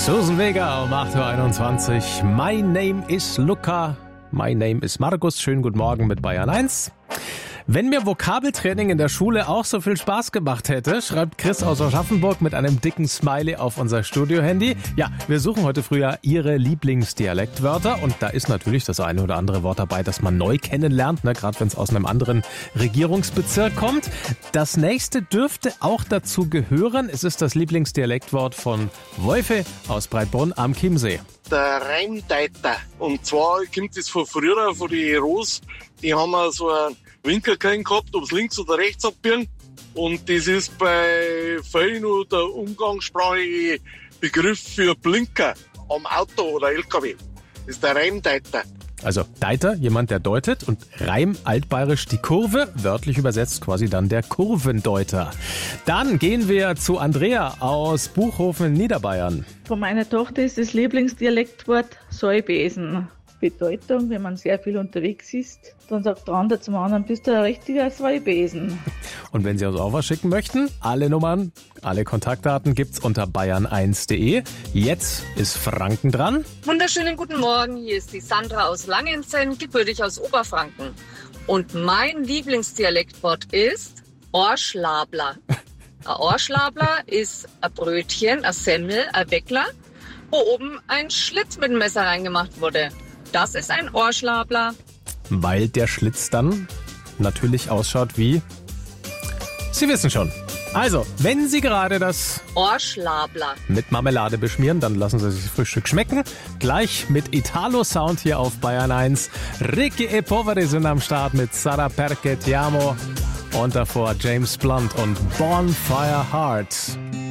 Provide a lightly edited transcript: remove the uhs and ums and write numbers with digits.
Susan Vega um 8.21 Uhr. My name is Luca. My name is Markus. Schönen guten Morgen mit Bayern 1. Wenn mir Vokabeltraining in der Schule auch so viel Spaß gemacht hätte, schreibt Chris aus Aschaffenburg mit einem dicken Smiley auf unser Studio-Handy. Ja, wir suchen heute früher Ihre Lieblingsdialektwörter und da ist natürlich das eine oder andere Wort dabei, das man neu kennenlernt, ne, gerade wenn es aus einem anderen Regierungsbezirk kommt. Das nächste dürfte auch dazu gehören. Es ist das Lieblingsdialektwort von Wolfe aus Breitbrunn am Chiemsee. Der Reimdeiter. Und zwar kommt das von früher, von den Ros. Die haben so einen Winkelkeil gehabt, ob es links oder rechts abbiegen. Und das ist bei vielen nur der umgangssprachliche Begriff für Blinker am Auto oder LKW. Das ist der Reimdeiter. Also Deiter, jemand, der deutet, und Reim, altbayerisch die Kurve, wörtlich übersetzt quasi dann der Kurvendeuter. Dann gehen wir zu Andrea aus Buchhofen in Niederbayern. Von meiner Tochter ist das Lieblingsdialektwort Säubesen. Bedeutung, wenn man sehr viel unterwegs ist, dann sagt der andere zum anderen, bist du ein richtiger Säubesen. Und wenn Sie uns auch was schicken möchten, alle Nummern, alle Kontaktdaten gibt's unter bayern1.de. Jetzt ist Franken dran. Wunderschönen guten Morgen, hier ist die Sandra aus Langenzenn, gebürtig aus Oberfranken. Und mein Lieblingsdialektwort ist Ohrschlabler. Ein Ohrschlabler ist ein Brötchen, ein Semmel, ein Weckler, wo oben ein Schlitz mit dem Messer reingemacht wurde. Das ist ein Ohrschlabler. Weil der Schlitz dann natürlich ausschaut wie... Sie wissen schon. Also, wenn Sie gerade das Ohrschlabler mit Marmelade beschmieren, dann lassen Sie sich das Frühstück schmecken. Gleich mit Italo-Sound hier auf Bayern 1. Ricky e Poveri sind am Start mit Sarà perché ti amo. Und davor James Blunt und Bonfire Heart.